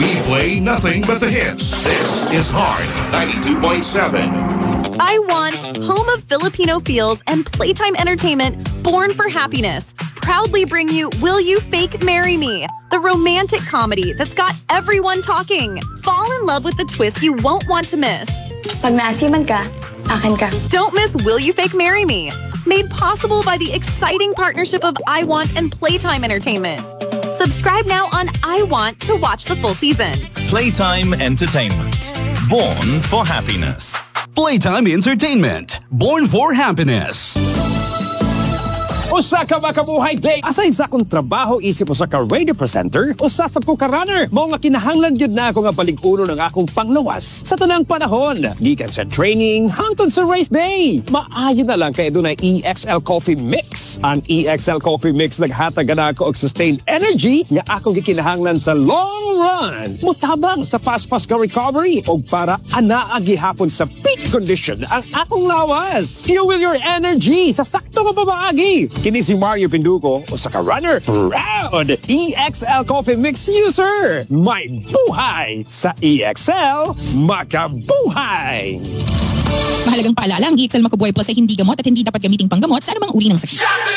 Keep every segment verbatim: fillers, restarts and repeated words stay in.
We play nothing but the hits. This is Heart ninety-two point seven. I Want, home of Filipino feels and playtime entertainment born for happiness, proudly bring you Will You Fake Marry Me? The romantic comedy that's got everyone talking. Fall in love with the twist you won't want to miss. Pag naasiman ka, akin ka. Don't miss Will You Fake Marry Me? Made possible by the exciting partnership of I Want and Playtime Entertainment. Subscribe now on I Want to watch the full season. Playtime Entertainment. Born for happiness. Playtime Entertainment. Born for happiness. Usa ka makabuhay day. Aside sa akong trabaho, isip usa ka radio presenter, usa sa ko ka runner. Mao nga kinahanglan gyud na ako nga palig-uno ng akong panglawas sa tanang panahon. Gikan sa training hangtod sa race day. Maayo na lang kay dunay E X L Coffee Mix. Ang E X L Coffee Mix naghatag na ako og sustained energy nga akong gikinahanglan sa long run. Mutabang sa fast-fast ka recovery og para anaa gihapon sa peak condition ang akong lawas. Fuel your energy sa sakto nga pamaagi. Kini si Mario Pinduco, usa ka runner, proud E X L Coffee Mix user. May buhay sa E X L, makabuhay! Mahalagang paalala, ang E X L Makabuhay Plus ay hindi gamot at hindi dapat gamiting panggamot sa anumang uri ng sakit.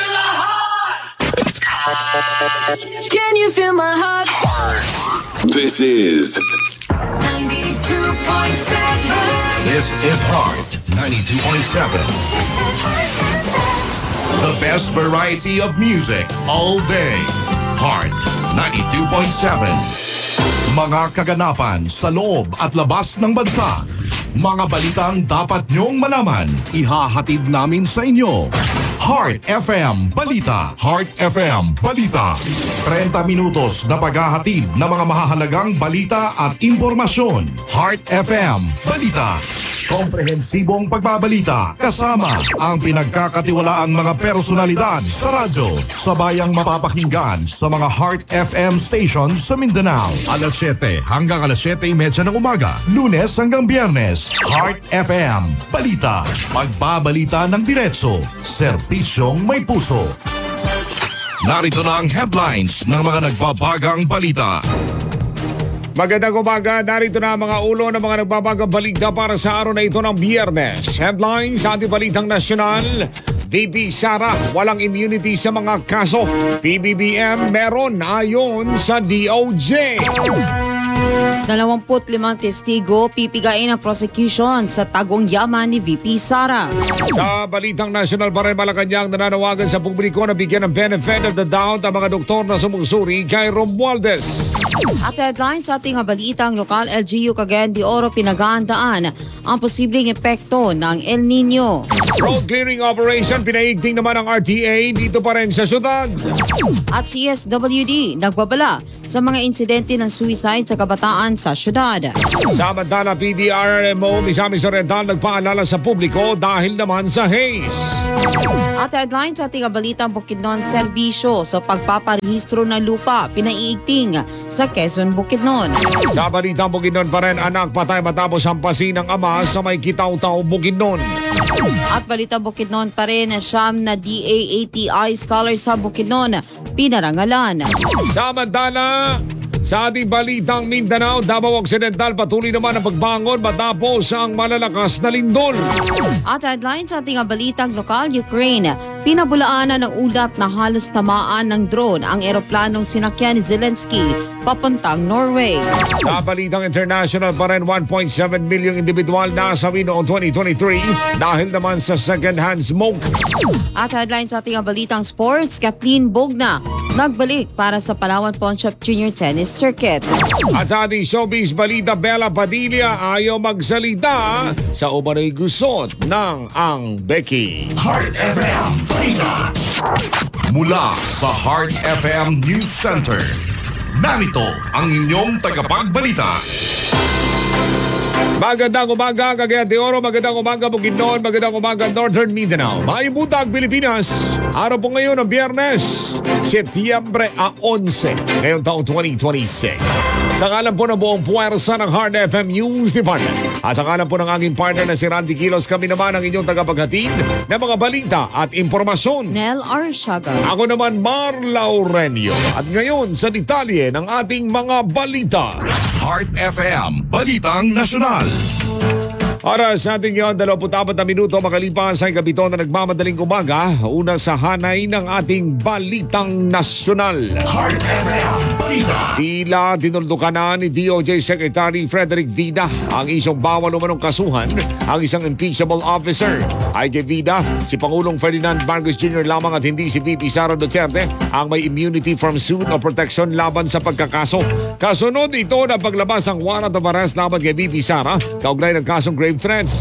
Can you feel my heart? This is ninety-two point seven. This is Heart ninety-two point seven. The best variety of music all day. Heart ninety-two point seven. Mga kaganapan sa loob at labas ng bansa. Mga balitang dapat niyong malaman. Ihahatid namin sa inyo. Heart F M Balita. Heart F M Balita. thirty minutos na paghahatid ng mga mahahalagang balita at impormasyon. Heart F M Balita. Komprehensibong pagbabalita kasama ang pinagkakatiwalaang mga personalidad sa radyo. Sabayang mapapakinggan sa mga Heart F M stations sa Mindanao. alas siyete hanggang alas siyete thirty ng umaga. Lunes hanggang Biyernes. Heart F M Balita. Magbabalita ng diretso. Serbisyong may puso. Narito na ang headlines ng mga nagbabagang balita. Magandang umaga, narito na ang mga ulo ng mga nagbabagang balita para sa araw na ito ng Biyernes. Headlines sa ating balitang nasyonal. V P Sara, walang immunity sa mga kaso. P B B M meron ayon sa D O J. dalawampu't limang testigo pipigain ang prosecution sa tagong yaman ni V P Sara. Sa balitang nasyonal pa rin, Malacanang nananawagan sa publiko na bigyan ng benefit of the doubt ang mga doktor na sumusuri kay Romualdez. At headline sa ating balitang lokal, L G U Cagayan de Oro pinaghahandaan ang posibleng epekto ng El Nino. Road clearing operation pinaigting naman ang R T A dito pa rin sa syudad. At C S W D nagbabala sa mga insidente ng suicide sa kabataan sa syudad. Samantala, P D R M O Misamis Oriental nagpaalala sa publiko dahil naman sa haze. At headline sa ating balitang Bukidnon, serbisyo sa pagpaparehistro ng lupa pinaiigting sa Quezon, Bukidnon. Sa balitang Bukidnon pa rin, anak patay matapos hampasin ng ama sa may Kitaw-Taw, Bukidnon. At balita Bukidnon pa rin, siyam na D A A T I scholars sa Bukidnon pinarangalan. Samantala, sa ating balitang Mindanao, Davao Occidental patuloy naman ang pagbangon matapos ang malalakas na lindol. At headline sa ating balitang lokal, Ukraine, pinabulaanan ng ulat na halos tamaan ng drone ang eroplanong sinakyan ni Zelensky papuntang Norway. Sa balitang international pa rin, one point seven milyong individual nasawi noong twenty twenty-three dahil naman sa second-hand smoke. At headline sa ating balitang sports, Kathleen Bogna nagbalik para sa Palawan Pawn Shop Junior Tennis Circuit. At sa ating showbiz balita, Bella Padilla ayaw magsalita sa umano'y gusot ng ang Becky. Heart F M Balita. Mula sa Heart F M News Center, narito ang inyong tagapagbalita. Magandang umaga, Cagayan de Oro. Magandang umaga, Bukidnon. Magandang umaga, Northern Mindanao. Maayong buntag, Pilipinas. Araw po ngayon ng Biyernes, Setyembre eleven, ngayong taong twenty twenty-six. Sa ngalan po ng buong puwersa ng Heart F M News Department, At sa ngalan po ng aking partner na si Randy Kilos, kami naman ang inyong tagapaghatid ng mga balita at impormasyon. Nel Arshaga. Ako naman, Mar Laurenio. At ngayon sa detalye ng ating mga balita. Heart F M, Balitang Nasyonal. Oras natin ngayon, dalawampu't apat na minuto makalipas ay gabito na nagmamadaling umaga. Una sa hanay ng ating Balitang Nasyonal. Heart F M, Balita. Tila dinuldukan na ni D O J Secretary Frederick Vida ang isang bawal umanong kasuhan ang isang impeachable officer. Ay kay Vida, si Pangulong Ferdinand Marcos Junior lamang at hindi si V P Sara Duterte ang may immunity from suit o protection laban sa pagkakaso. Kasunod ito na paglabas ng warrant of arrest laban kay V P Sara kaugnay ng kasong grave threats.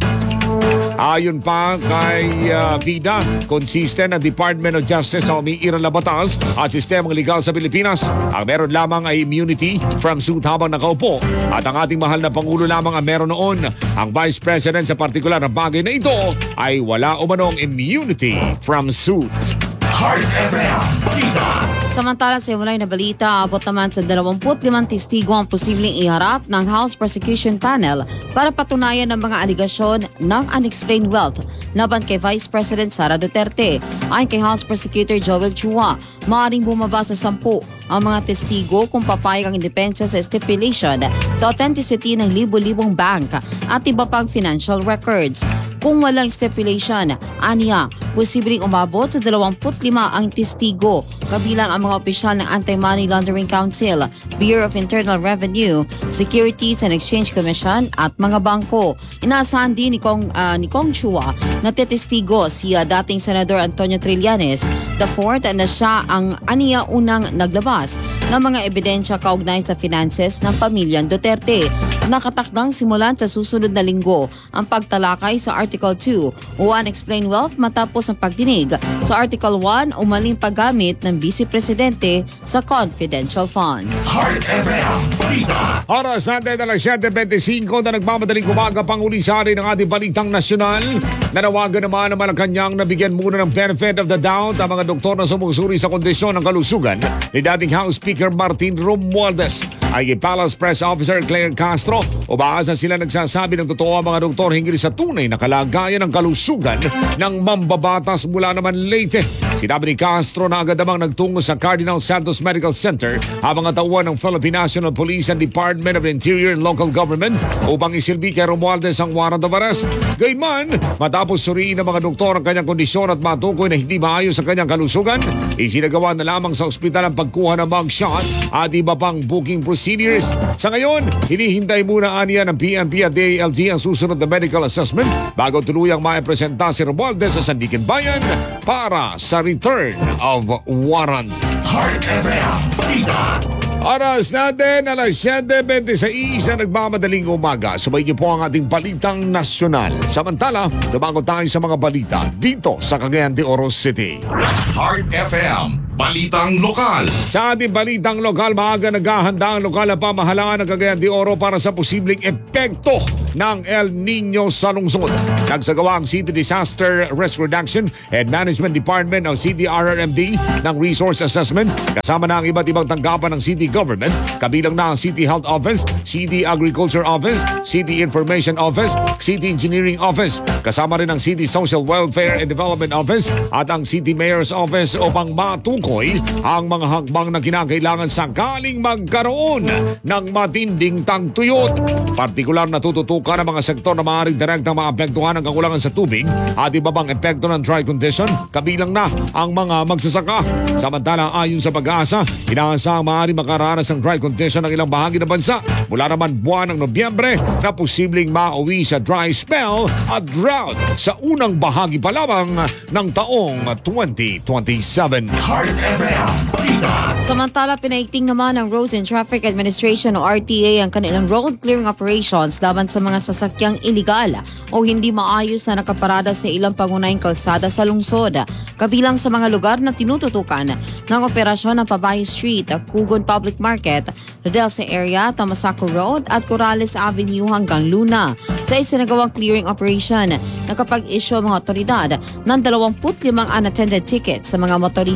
Ayon pa kay uh, Vida, consistent ang Department of Justice na umiiral na batas at sistemang legal sa Pilipinas. Ang meron lamang ay immunity from suit habang nakaupo. At ang ating mahal na Pangulo lamang ang meron noon. Ang Vice President sa partikular na bagay na ito ay wala umanong immunity from suit. Heart F M, Balita. Samantala sa iwalay na balita, abot naman sa dalawampu't limang testigo ang posibleng iharap ng House Prosecution Panel para patunayan ang mga aligasyon ng unexplained wealth laban kay Vice President Sara Duterte. Ayon kay House Prosecutor Joel Chua, maaaring bumaba sa sampu ang mga testigo kung papayag ang indepensya sa stipulation sa authenticity ng libo-libong bank at iba pang financial records. Kung walang stipulation, aniya, posibleng umabot sa dalawampu't lima ang testigo, kabilang ang mga opisyal ng Anti-Money Laundering Council, Bureau of Internal Revenue, Securities and Exchange Commission at mga bangko. Inaasahan din ni Kong, uh, ni Kong Chua na tetestigo si uh, dating Senador Antonio Trillanes, the fourth na siya ang aniya unang naglabas ng mga ebidensya kaugnay sa finances ng pamilyang Duterte. Nakatakdang simulan sa susunod na linggo ang pagtalakay sa Article two o Unexplained Wealth matapos ang pagdinig sa Article one o maling paggamit ng Vice Presidente sa confidential funds. Heart F M, Balita. Oras natin alas siyete twenty-five na nagmamadaling umaga pang-ulisari ng ating Balitang Nasyonal. Nanawagan naman ang Malacanang na bigyan muna ng benefit of the doubt ang mga doktor na sumusuri sa kondisyon ng kalusugan ni dating House Speaker Martin Romualdez. Ay kay Palace Press Officer Claire Castro, umaasa sila nagsasabi ng totoo ang mga doktor hinggil sa tunay na kalagayan ng kalusugan ng mambabatas mula naman Leyte. Sinabi ni Castro na agad namang nagtungo sa Cardinal Santos Medical Center ang mga tauhan ng Philippine National Police and Department of the Interior and Local Government upang isilbi kay Romualdez ang warrant of arrest. Gayman, matapos suriin ng mga doktor ang kanyang kondisyon at matukoy na hindi maayos ang kanyang kalusugan, isinagawa na lamang sa ospital ang pagkuha ng mugshot at iba pang booking procedures. Sa ngayon, hinihintay muna aniya ng P N P at D A L G ang susunod na medical assessment bago tuluyang maipresenta si Romualdez sa Sandigan Bayan para sa return of warrant. Heart F M, Balita. Oras natin, alas siyete twenty-six na nagmamadaling umaga. Sabay niyo po ang ating Balitang Nasyonal. Samantala, dumago tayo sa mga balita dito sa Cagayan de Oro City. Heart F M, Balitang Lokal. Sa ating Balitang Lokal, maaga naghahanda ang lokal na pamahalaan ng Cagayan de Oro para sa posibleng epekto ng El Nino sa lungsod. Nagsagawa ang City Disaster Risk Reduction and Management Department o C D R R M D ng Resource Assessment kasama na ang iba't ibang tanggapan ng city government, kabilang na ang City Health Office, City Agriculture Office, City Information Office, City Engineering Office, kasama rin ang City Social Welfare and Development Office at ang City Mayor's Office upang matukoy ang mga hakbang na kinakailangan sakaling magkaroon ng matinding tagtuyot. Partikular na tututukan ang mga sektor na maaaring direktang maapektuhan ng kakulangan sa tubig at iba pang epekto ng dry condition, kabilang na ang mga magsasaka. Samantala, ayon sa pag-asa, inaasahang maaaring makaranas ng dry condition ng ilang bahagi ng bansa mula naman buwan ng Nobyembre na posibleng mauwi sa dry spell at drought sa unang bahagi pa lamang ng taong twenty twenty-seven. Heart F M, Balita. Samantala, pinaigting naman ng Roads and Traffic Administration o R T A ang kanilang road clearing operations laban sa mga sasakyang iligal o hindi maayos na nakaparada sa ilang pangunahing kalsada sa lungsod. Kabilang sa mga lugar na tinututukan ng operasyon ng Pabayo Street, Kugon Public Market, Rodelsa Area, Tamasaco Road at Corrales Avenue hanggang Luna. Sa isinagawang clearing operation, nakapag-issue ang mga otoridad ng dalawampu't limang unattended tickets sa mga motoristang lumabas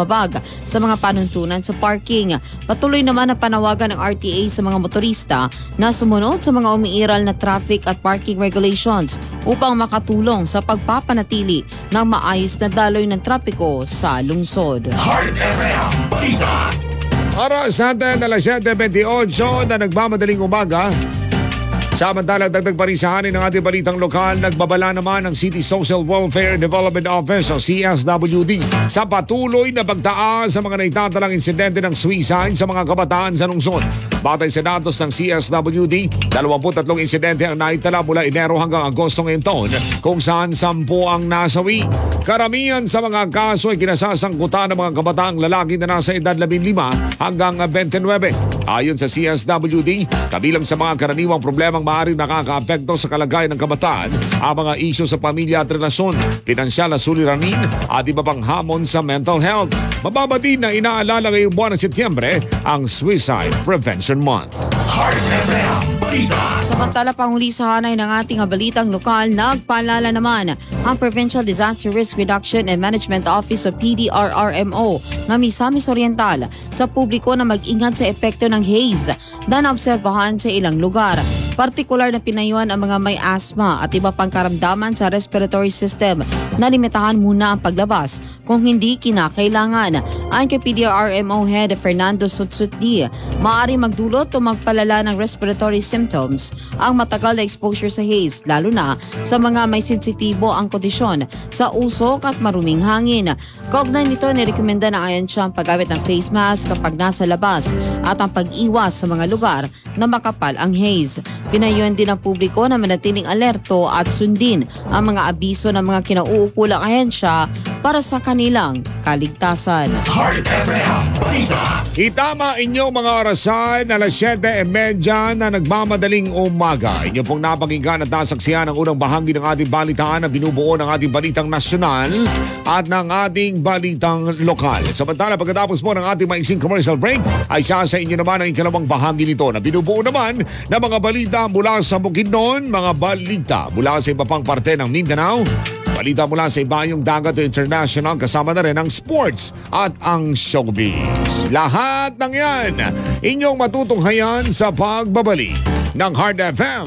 paglabag sa mga panuntunan sa parking. Patuloy naman ang panawagan ng R T A sa mga motorista na sumunod sa mga umiiral na traffic at parking regulations upang makatulong sa pagpapanatili ng maayos na daloy ng trapiko sa lungsod. Heart F M Balita. Para sa atin, alas siyete twenty-eight na nagmamadaling umaga. Samantalang dagdag pa rin sa hanin ng ating balitang lokal, nagbabala naman ang City Social Welfare Development Office o C S W D sa patuloy na pagtaas sa mga naitatalang insidente ng suicide sa mga kabataan sa lungsod. Batay sa datos ng C S W D, dalawampu't tatlong insidente ang naitala mula Enero hanggang Agosto ngayong taon, kung saan sampu ang nasawi. Karamihan sa mga kaso ay kinasasangkutan ng mga kabataang lalaki na nasa edad labing lima hanggang twenty-nine. Ayon sa C S W D, kabilang sa mga karaniwang problemang maaaring nakakaapekto sa kalagayan ng kabataan ang mga isyu sa pamilya at relasyon, pinansyal na suliranin at iba pang hamon sa mental health. Mababati na inaalala ngayong buwan ng Setyembre ang Suicide Prevention Month. Heart F M Balita. Samantala, panguli sa hanay ng ating balitang lokal, nagpaalala naman ang Provincial Disaster Risk Reduction and Management Office o P D R R M O ng Misamis Oriental sa publiko na mag-ingat sa epekto ng haze na naobserbahan sa ilang lugar. Partikular na pinayuhan ang mga may asthma at iba pang karamdaman sa respiratory system na limitahan muna ang paglabas kung hindi kinakailangan. Ayon kay P D R R M O Head Fernando Sutsutdi, maaari magdulot o magpalala ng respiratory symptoms ang matagal na exposure sa haze, lalo na sa mga may sensitibo ang kondisyon sa usok at maruming hangin. Kaugnay nito, nirekomenda na ayon siya ang paggamit ng face mask kapag nasa labas at ang pag-iwas sa mga lugar na makapal ang haze. Pinayuhan din ang publiko na manatiling alerto at sundin ang mga abiso ng mga kinauukulang ahensya para sa kanilang kaligtasan. Heart F M Balita. Itama inyong mga orasan alas siyete trenta na nagmamadaling umaga. Inyo pong napakinggan at nasaksihan ang unang bahagi ng ating balitaan na binubuo ng ating balitang nasyonal at ng ating balitang lokal. Samantala, pagkatapos po ng ating maiksing commercial break, ay sa sa inyo naman ang ikalawang bahagi nito na binubuo naman ng mga balita mula sa Bukidnon, mga balita mula sa iba pang parte ng Mindanao, balita mula sa ibayong dagat o international, kasama na rin ang sports at ang showbiz. Lahat ng yan, inyong matutunghayan sa pagbabalik ng Heart F M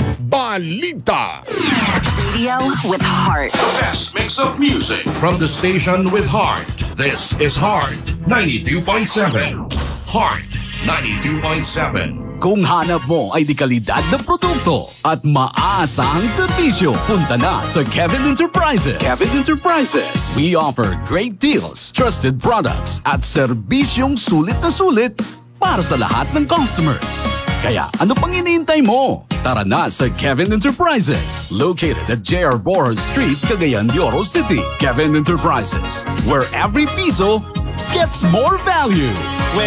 Balita. Radio with heart. The best mix of music from the station with heart. This is Heart ninety-two point seven. Heart ninety-two point seven. Kung hanap mo ay di kalidad na produkto at maaasahang serbisyo, punta na sa Kevin Enterprises. Kevin Enterprises. We offer great deals, trusted products, at serbisyong sulit na sulit para sa lahat ng customers. Kaya ano pang iniintay mo? Tara na sa Kevin Enterprises, located at J R Boros Street, Cagayan de Oro City. Kevin Enterprises, where every piso gets more value.